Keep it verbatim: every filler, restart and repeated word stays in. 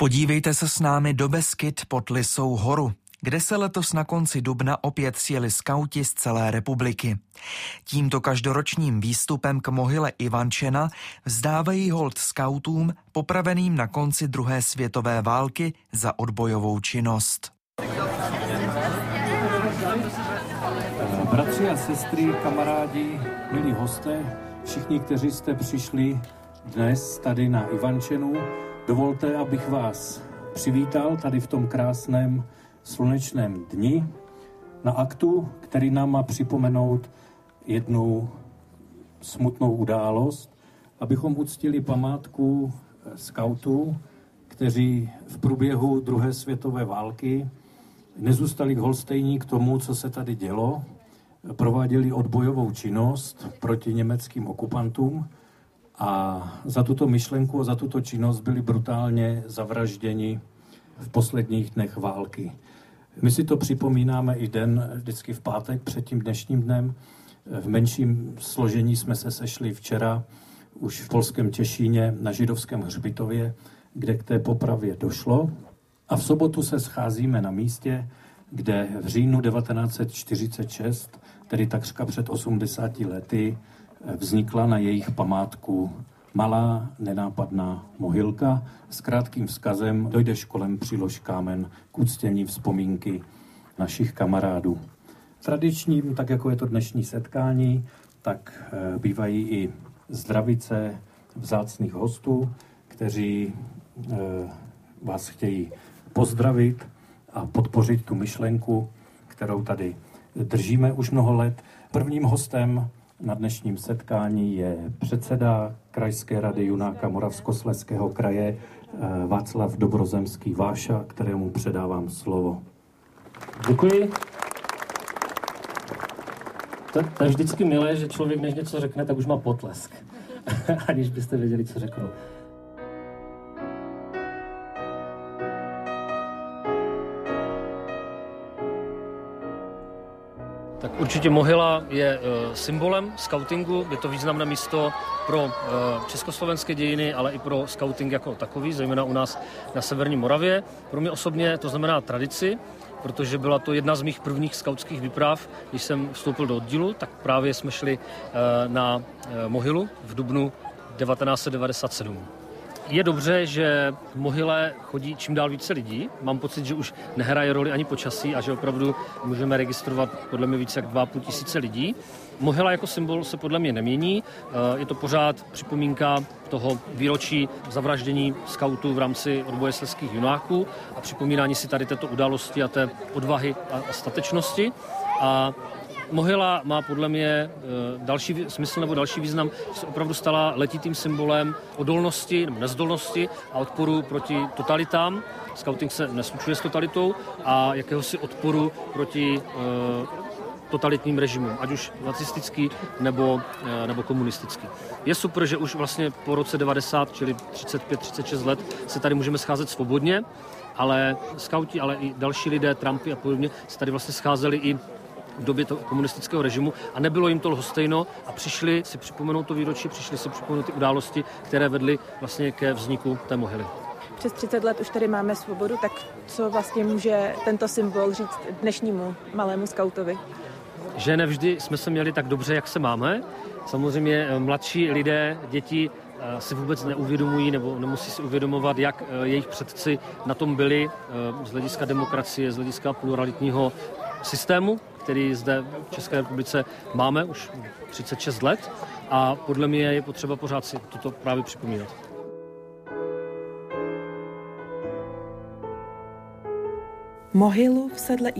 Podívejte se s námi do Beskyd pod Lysou horu, kde se letos na konci dubna opět sjeli skauti z celé republiky. Tímto každoročním výstupem k mohyle Ivančena vzdávají hold skautům popraveným na konci druhé světové války za odbojovou činnost. Bratři a sestry, kamarádi, milí hosté, všichni, kteří jste přišli dnes tady na Ivančenu, dovolte, abych vás přivítal tady v tom krásném slunečném dni na aktu, který nám má připomenout jednu smutnou událost, abychom uctili památku skautů, kteří v průběhu druhé světové války nezůstali lhostejní k tomu, co se tady dělo, prováděli odbojovou činnost proti německým okupantům a za tuto myšlenku a za tuto činnost byli brutálně zavražděni v posledních dnech války. My si to připomínáme i den, vždycky v pátek před tím dnešním dnem. V menším složení jsme se sešli včera už v polském Těšíně na židovském hřbitově, kde k té popravě došlo. A v sobotu se scházíme na místě, kde v říjnu devatenáct set čtyřicet šest, tedy takřka před osmdesáti lety, vznikla na jejich památku malá nenápadná mohylka s krátkým vzkazem "Dojdeš kolem přilož kámen k uctění vzpomínky našich kamarádů". Tradičním, tak jako je to dnešní setkání, tak bývají i zdravice vzácných hostů, kteří vás chtějí pozdravit a podpořit tu myšlenku, kterou tady držíme už mnoho let. Prvním hostem na dnešním setkání je předseda Krajské rady Junáka Moravskoslezského kraje Václav Dobrozemský Váša, kterému předávám slovo. Děkuji. To, to je vždycky milé, že člověk, než něco řekne, tak už má potlesk. Aniž byste věděli, co řeknu. Tak určitě mohyla je e, symbolem skautingu, je to významné místo pro e, československé dějiny, ale i pro skauting jako takový, zejména u nás na severní Moravě. Pro mě osobně to znamená tradici, protože byla to jedna z mých prvních skautských výprav, když jsem vstoupil do oddílu, tak právě jsme šli e, na e, mohylu v dubnu devatenáct set devadesát sedm. Je dobře, že v mohyle chodí čím dál více lidí. Mám pocit, že už nehraje roli ani počasí a že opravdu můžeme registrovat podle mě více jak dva a půl tisíce lidí. Mohyla jako symbol se podle mě nemění. Je to pořád připomínka toho výročí zavraždění skautů v rámci odboje slezských junáků a připomínání si tady této události a té odvahy a statečnosti. A mohyla má podle mě další smysl nebo další význam, že se opravdu stala letitým symbolem odolnosti nebo nezdolnosti a odporu proti totalitám. Skauting se neslučuje s totalitou a jakéhosi odporu proti uh, totalitním režimům, ať už nacistický nebo, uh, nebo komunistický. Je super, že už vlastně po roce devadesát, čili třicet pět třicet šest let, se tady můžeme scházet svobodně, ale skauti, ale i další lidé, Trumpy a podobně, se tady vlastně scházeli i v době toho komunistického režimu a nebylo jim to lhostejno a přišli si připomenout to výročí, přišli si připomenout ty události, které vedly vlastně ke vzniku té mohyly. Přes třicet let už tady máme svobodu, tak co vlastně může tento symbol říct dnešnímu malému skautovi? Že nevždy jsme se měli tak dobře, jak se máme. Samozřejmě mladší lidé, děti si vůbec neuvědomují nebo nemusí si uvědomovat, jak jejich předci na tom byli z hlediska demokracie, z hlediska pluralitního systému, který zde v České republice máme už třicet šest let a podle mě je potřeba pořád si toto právě připomínat. Mohylu v sedle